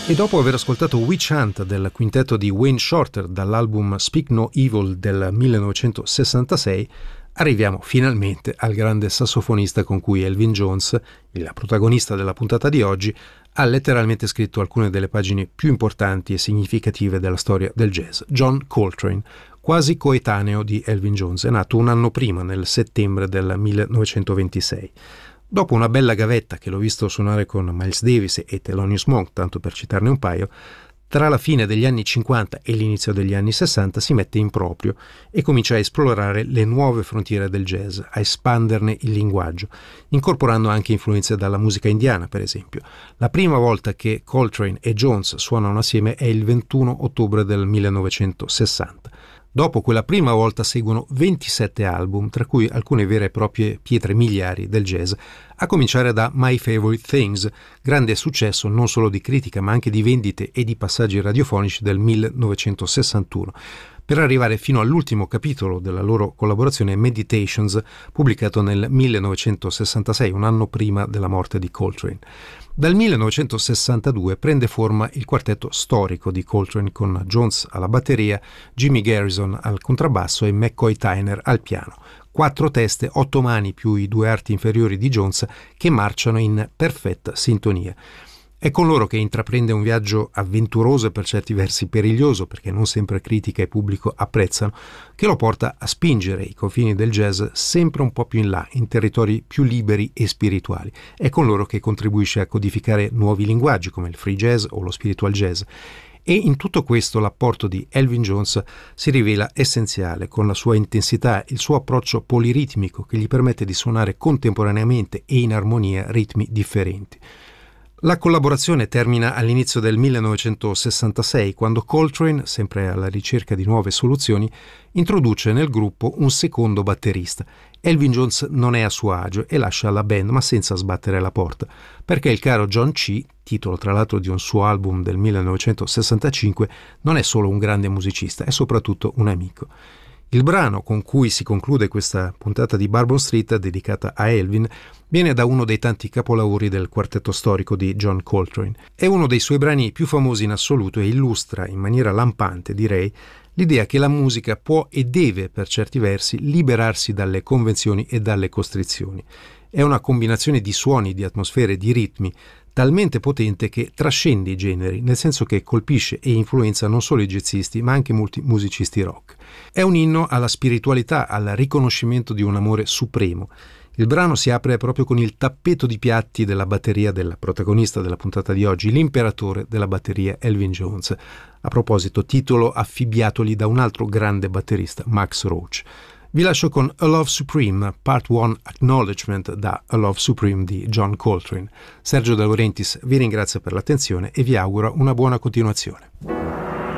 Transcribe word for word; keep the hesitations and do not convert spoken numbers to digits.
E dopo aver ascoltato Witch Hunt del quintetto di Wayne Shorter dall'album Speak No Evil del millenovecentosessantasei, arriviamo finalmente al grande sassofonista con cui Elvin Jones, il protagonista della puntata di oggi, ha letteralmente scritto alcune delle pagine più importanti e significative della storia del jazz, John Coltrane, quasi coetaneo di Elvin Jones, è nato un anno prima, nel settembre del millenovecentoventisei. Dopo una bella gavetta che l'ho visto suonare con Miles Davis e Thelonious Monk, tanto per citarne un paio, tra la fine degli anni cinquanta e l'inizio degli anni sessanta si mette in proprio e comincia a esplorare le nuove frontiere del jazz, a espanderne il linguaggio, incorporando anche influenze dalla musica indiana, per esempio. La prima volta che Coltrane e Jones suonano assieme è il ventuno ottobre del millenovecentosessanta. Dopo quella prima volta seguono ventisette album, tra cui alcune vere e proprie pietre miliari del jazz, a cominciare da My Favorite Things, grande successo non solo di critica ma anche di vendite e di passaggi radiofonici del millenovecentosessantuno, per arrivare fino all'ultimo capitolo della loro collaborazione Meditations, pubblicato nel millenovecentosessantasei, un anno prima della morte di Coltrane. Dal millenovecentosessantadue prende forma il quartetto storico di Coltrane con Jones alla batteria, Jimmy Garrison al contrabbasso e McCoy Tyner al piano. Quattro teste, otto mani più i due arti inferiori di Jones che marciano in perfetta sintonia. È con loro che intraprende un viaggio avventuroso e per certi versi periglioso, perché non sempre critica e pubblico apprezzano, che lo porta a spingere i confini del jazz sempre un po' più in là, in territori più liberi e spirituali. È con loro che contribuisce a codificare nuovi linguaggi come il free jazz o lo spiritual jazz. E in tutto questo l'apporto di Elvin Jones si rivela essenziale, con la sua intensità, il suo approccio poliritmico che gli permette di suonare contemporaneamente e in armonia ritmi differenti. La collaborazione termina all'inizio del millenovecentosessantasei, quando Coltrane, sempre alla ricerca di nuove soluzioni, introduce nel gruppo un secondo batterista. Elvin Jones non è a suo agio e lascia la band, ma senza sbattere la porta, perché il caro John C., titolo tra l'altro di un suo album del millenovecentosessantacinque, non è solo un grande musicista, è soprattutto un amico. Il brano con cui si conclude questa puntata di Bourbon Street, dedicata a Elvin, viene da uno dei tanti capolavori del quartetto storico di John Coltrane. È uno dei suoi brani più famosi in assoluto e illustra, in maniera lampante direi, l'idea che la musica può e deve, per certi versi, liberarsi dalle convenzioni e dalle costrizioni. È una combinazione di suoni, di atmosfere, di ritmi, talmente potente che trascende i generi, nel senso che colpisce e influenza non solo i jazzisti, ma anche molti musicisti rock. È un inno alla spiritualità, al riconoscimento di un amore supremo. Il brano si apre proprio con il tappeto di piatti della batteria del protagonista della puntata di oggi, l'imperatore della batteria Elvin Jones. A proposito, titolo affibbiatogli da un altro grande batterista, Max Roach. Vi lascio con A Love Supreme, Part uno Acknowledgement da A Love Supreme di John Coltrane. Sergio De Laurentiis vi ringrazia per l'attenzione e vi auguro una buona continuazione.